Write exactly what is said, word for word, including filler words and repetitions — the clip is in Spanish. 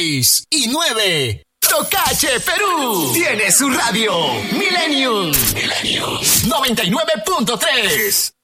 seis y nueve. Tocache Perú tiene su radio Millennium. Millennium noventa y nueve punto tres.